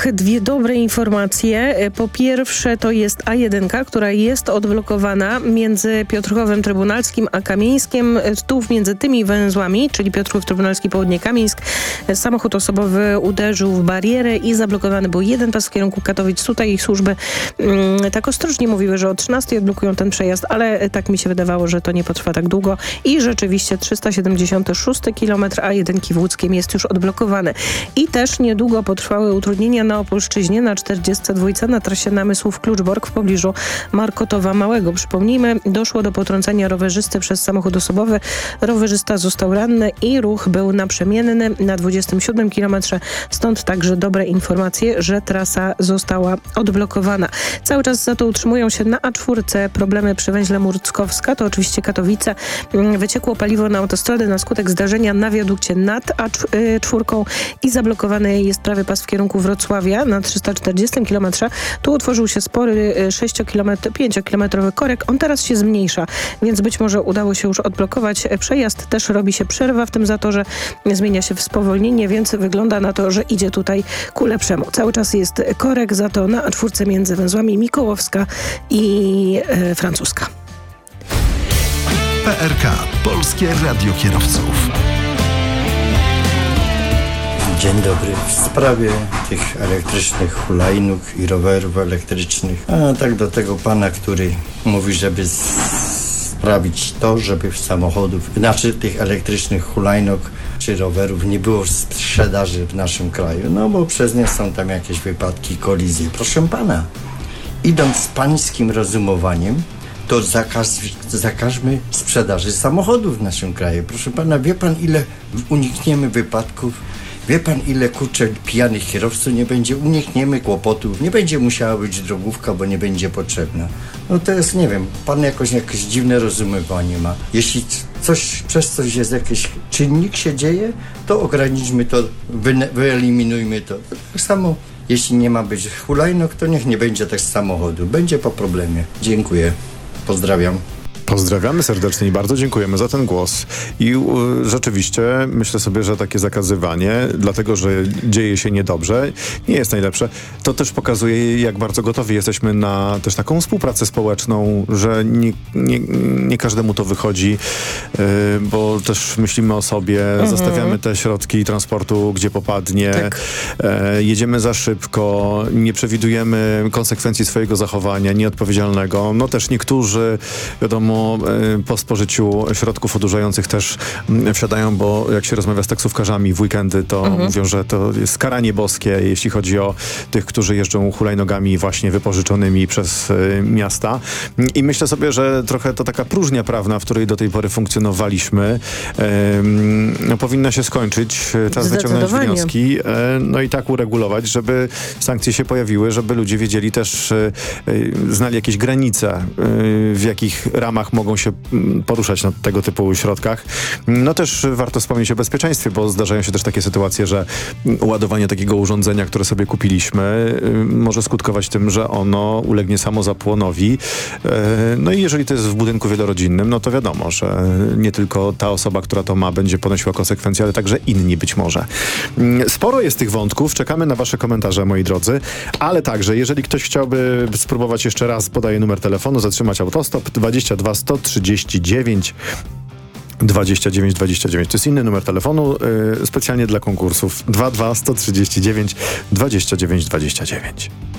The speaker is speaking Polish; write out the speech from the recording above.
dwie dobre informacje. Po pierwsze to jest A1, która jest odblokowana między Piotrkowem Trybunalskim a Kamieńskiem. Tu między tymi węzłami, czyli Piotrków Trybunalski, Południe Kamieńsk, samochód osobowy uderzył w barierę i zablokowany był jeden pas w kierunku Katowic. Tutaj ich służby tak ostrożnie mówiły, że o 13 odblokują ten przejazd, ale tak mi się wydawało, że to nie potrwa tak długo i rzeczywiście 376 km A1 w Łódzkiem jest już odblokowany. I też niedługo potrwały utrudnienia na Opolszczyźnie na 42 na trasie Namysłów-Kluczbork w pobliżu Markotowa Małego. Przypomnijmy, doszło do potrącenia rowerzysty przez samochód osobowy. Rowerzysta został ranny i ruch był naprzemienny na 27 km. Stąd także dobre informacje, że trasa została odblokowana. Cały czas za to utrzymują się na A4 problemy przy węźle Murckowska. To oczywiście Katowice. Wyciekło paliwo na autostradę na skutek zdarzenia na wiadukcie nad A4 i zablokowany jest prawy pas w kierunku Wrocławia na 340 km. Tu utworzył się spory 5-kilometrowy korek. On teraz się zmniejsza, więc być może udało się już odblokować przejazd. Też robi się przerwa w tym zatorze. Zmienia się w spowolnienie, więc wygląda na to, że idzie tutaj ku lepszemu. Cały czas jest korek, za to na A4 między węzłami Mikołowska i Francuska. PRK. Polskie Radio Kierowców. Dzień dobry. W sprawie tych elektrycznych hulajnóg i rowerów elektrycznych, a tak do tego pana, który mówi, żeby sprawić to, żeby tych elektrycznych hulajnóg czy rowerów nie było w sprzedaży w naszym kraju, no bo przez nie są tam jakieś wypadki, kolizje. Proszę pana, idąc z pańskim rozumowaniem, to zakażmy sprzedaży samochodów w naszym kraju. Proszę pana, wie pan, ile unikniemy wypadków? Wie pan, ile pijanych kierowców nie będzie? Unikniemy kłopotów. Nie będzie musiała być drogówka, bo nie będzie potrzebna. No to jest, nie wiem, pan jakieś dziwne rozumowanie ma. Jeśli przez coś jest jakiś czynnik się dzieje, to ograniczmy to, wyeliminujmy to. Tak samo, jeśli nie ma być hulajnóg, to niech nie będzie też samochodu. Będzie po problemie. Dziękuję. Pozdrawiam. Pozdrawiamy serdecznie i bardzo dziękujemy za ten głos. I rzeczywiście myślę sobie, że takie zakazywanie, dlatego że dzieje się niedobrze, nie jest najlepsze. To też pokazuje, jak bardzo gotowi jesteśmy na też taką współpracę społeczną, że nie każdemu to wychodzi, bo też myślimy o sobie, zostawiamy te środki transportu, gdzie popadnie, tak. Jedziemy za szybko, nie przewidujemy konsekwencji swojego zachowania nieodpowiedzialnego. No też niektórzy, wiadomo, po spożyciu środków odurzających też wsiadają, bo jak się rozmawia z taksówkarzami w weekendy, to mówią, że to jest karanie boskie, jeśli chodzi o tych, którzy jeżdżą hulajnogami właśnie wypożyczonymi przez miasta. I myślę sobie, że trochę to taka próżnia prawna, w której do tej pory funkcjonowaliśmy, powinna się skończyć. Czas wyciągnąć wnioski, no i tak uregulować, żeby sankcje się pojawiły, żeby ludzie wiedzieli też, znali jakieś granice, w jakich ramach mogą się poruszać na tego typu środkach. No też warto wspomnieć o bezpieczeństwie, bo zdarzają się też takie sytuacje, że ładowanie takiego urządzenia, które sobie kupiliśmy, może skutkować tym, że ono ulegnie samozapłonowi. No i jeżeli to jest w budynku wielorodzinnym, no to wiadomo, że nie tylko ta osoba, która to ma, będzie ponosiła konsekwencje, ale także inni być może. Sporo jest tych wątków. Czekamy na wasze komentarze, moi drodzy. Ale także, jeżeli ktoś chciałby spróbować jeszcze raz, podaję numer telefonu, zatrzymać autostop 22 139 29 29. To jest inny numer telefonu specjalnie dla konkursów. 22 139 29 29.